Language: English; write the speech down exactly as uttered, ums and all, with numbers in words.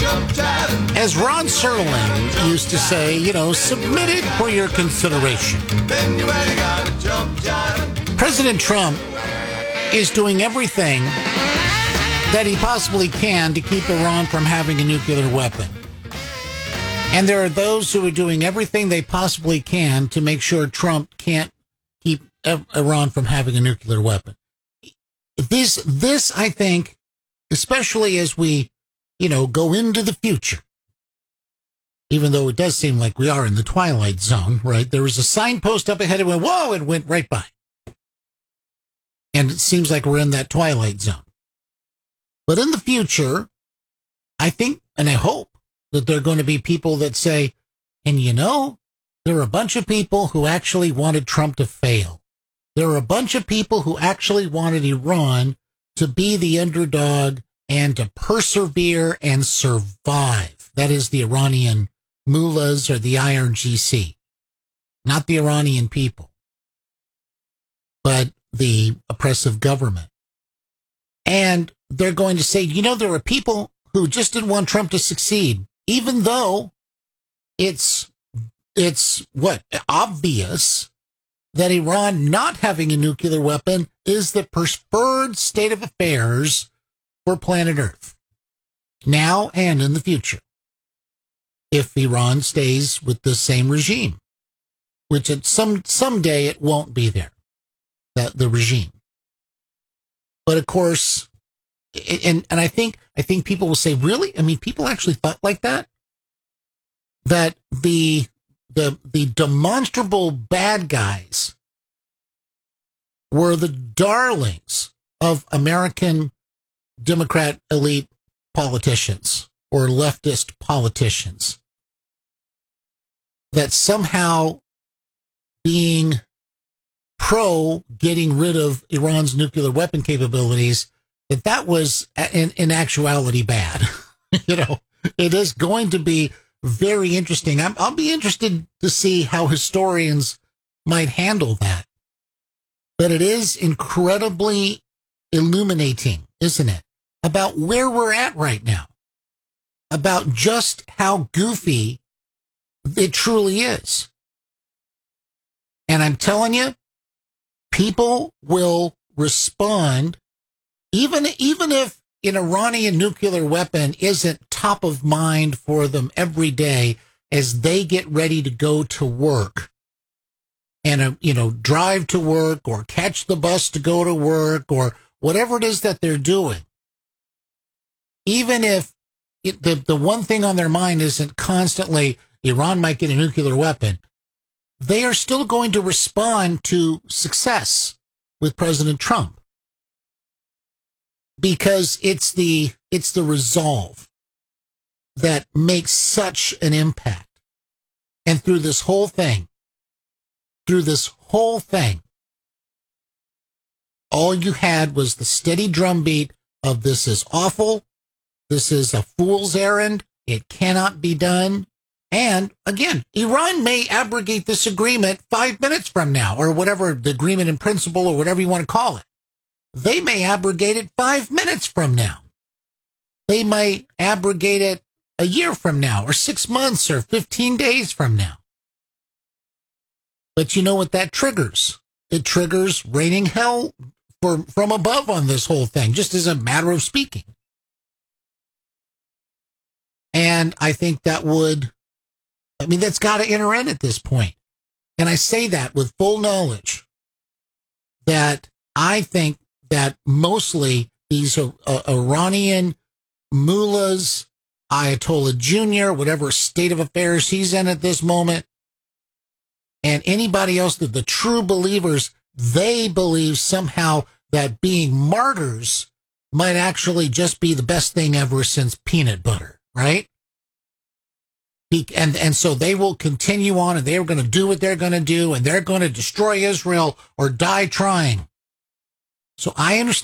As Ron Serling used to say, you know, submit it for your consideration. President Trump is doing everything that he possibly can to keep Iran from having a nuclear weapon. And there are those who are doing everything they possibly can to make sure Trump can't keep Iran from having a nuclear weapon. This, this, I think, especially as we, you know, go into the future, even though it does seem like we are in the twilight zone, right? There was a signpost up ahead and went, whoa, it went right by. And it seems like we're in that twilight zone. But in the future, I think, and I hope, that there are going to be people that say, and you know, there are a bunch of people who actually wanted Trump to fail. There are a bunch of people who actually wanted Iran to be the underdog and to persevere and survive. That is the Iranian mullahs or the I R G C, not the Iranian people, but the oppressive government. And they're going to say, you know, there are people who just didn't want Trump to succeed, even though it's, it's what, obvious that Iran not having a nuclear weapon is the preferred state of affairs for planet Earth, now and in the future, if Iran stays with the same regime, which at some someday it won't be there, that the regime. But of course, and and I think I think people will say, really? I mean, people actually thought like that? That the the the demonstrable bad guys were the darlings of American Democrat elite politicians or leftist politicians. That somehow being pro getting rid of Iran's nuclear weapon capabilities, that that was in, in actuality bad. You know, it is going to be very interesting. I'm, I'll be interested to see how historians might handle that. But it is incredibly illuminating, isn't it? About where we're at right now. About just how goofy it truly is. And I'm telling you, people will respond, even, even if an Iranian nuclear weapon isn't top of mind for them every day as they get ready to go to work and, uh, you know, drive to work or catch the bus to go to work or whatever it is that they're doing. Even if it, the, the one thing on their mind isn't constantly Iran might get a nuclear weapon, they are still going to respond to success with President Trump. Because it's the it's the resolve that makes such an impact. And through this whole thing, through this whole thing, all you had was the steady drumbeat of this is awful, this is a fool's errand, it cannot be done. And again, Iran may abrogate this agreement five minutes from now, or whatever, the agreement in principle, or whatever you want to call it. They may abrogate it five minutes from now. They may abrogate it a year from now, or six months, or fifteen days from now. But you know what that triggers? It triggers raining hell for, from above on this whole thing, just as a matter of speaking. And I think that would, I mean, that's got to enter in at this point. And I say that with full knowledge that I think that mostly these uh, Iranian mullahs, Ayatollah Junior, whatever state of affairs he's in at this moment, and anybody else, that the true believers, they believe somehow that being martyrs might actually just be the best thing ever since peanut butter, right? And, and so they will continue on, and they're going to do what they're going to do, and they're going to destroy Israel or die trying. So I understand